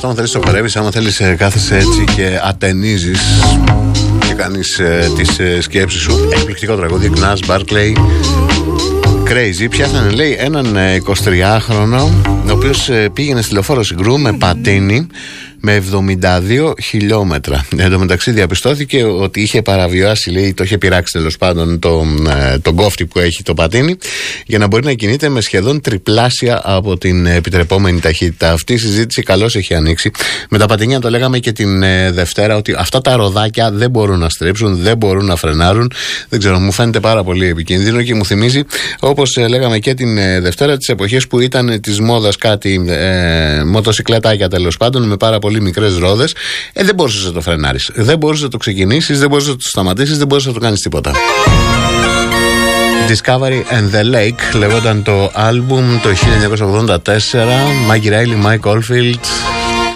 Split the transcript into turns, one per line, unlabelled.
αυτό, άμα θέλεις το χορεύεις, άμα θέλεις κάθεσαι έτσι και ατενίζεις και κάνεις τις σκέψεις σου. Εκπληκτικό τραγούδι, Gnarls Barkley, Crazy. Πιάσανε, λέει, έναν 23χρονο ο οποίος πήγαινε στη λεωφόρο Συγκρού με πατίνι με 72 χιλιόμετρα. Εν τω μεταξύ διαπιστώθηκε ότι είχε παραβιάσει, λέει, το είχε πειράξει τέλος πάντων τον κόφτη που έχει το πατίνι, για να μπορεί να κινείται με σχεδόν τριπλάσια από την επιτρεπόμενη ταχύτητα. Αυτή η συζήτηση καλώς έχει ανοίξει. Με τα πατίνια το λέγαμε και την Δευτέρα, ότι αυτά τα ροδάκια δεν μπορούν να στρίψουν, δεν μπορούν να φρενάρουν. Δεν ξέρω, μου φαίνεται πάρα πολύ επικίνδυνο και μου θυμίζει, όπως λέγαμε και την Δευτέρα, τις εποχές που ήταν της μόδας κάτι μοτοσυκλετάκια τέλος πάντων με πάρα πολύ μικρές ρόδες. Δεν μπορούσες να το φρενάρεις, δεν μπορούσες να το ξεκινήσεις, δεν μπορούσες να το σταματήσεις, δεν μπορούσες να το κάνεις τίποτα. Discovery and the Lake λεγόταν το άλμπουμ το 1984. Maggie Riley, Mike Oldfield,